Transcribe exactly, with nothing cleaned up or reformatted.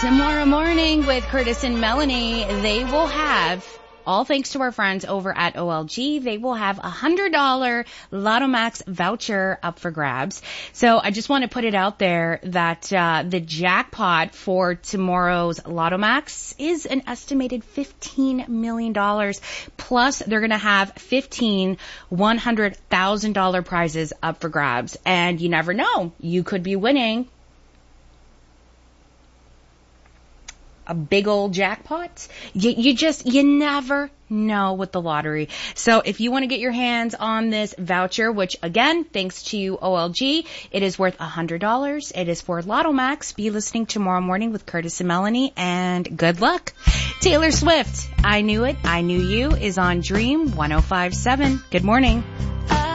Tomorrow morning with Curtis and Melanie, they will have, all thanks to our friends over at O L G, they will have a one hundred dollars Lotto Max voucher up for grabs. So I just want to put it out there that uh, the jackpot for tomorrow's Lotto Max is an estimated fifteen million dollars. Plus, they're going to have fifteen one hundred thousand dollars prizes up for grabs. And you never know, you could be winning a big old jackpot. You, you just, you never know with the lottery. So if you want to get your hands on this voucher, which again, thanks to O L G, it is worth one hundred dollars. It is for Lotto Max. Be listening tomorrow morning with Curtis and Melanie, and good luck. Taylor Swift, I Knew It, I Knew You is on Dream one oh five point seven. Good morning.